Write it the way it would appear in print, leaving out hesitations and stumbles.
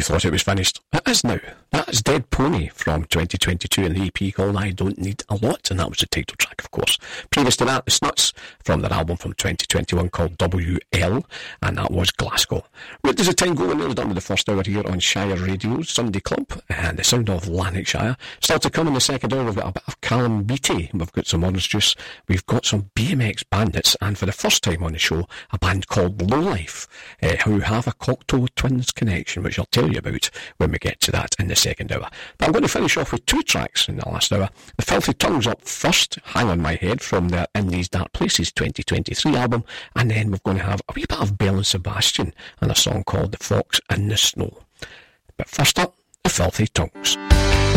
you thought it was finished. It is now. That is Dead Pony from 2022 in the EP called I Don't Need a Lot, and that was the title track, of course. Previous to that, the Snuts from their album from 2021 called WL, and that was Glasgow. Where does the time go? We're nearly done with the first hour here on Shire Radio, Sunday Club, and the sound of Lanarkshire. Still to come in the second hour, we've got a bit of Callum Beattie, we've got some Orange Juice, we've got some BMX Bandits, and for the first time on the show, a band called Lowlife, who have a Cocteau Twins connection, which I'll tell you about when we get to that in the second hour. But I'm going to finish off with two tracks in the last hour. The Filthy Tongues up first, Hang on My Head, from their In These Dark Places 2023 album, and then we're going to have a wee bit of Belle and Sebastian and a song called The Fox in the Snow. But first up, The Filthy Tongues.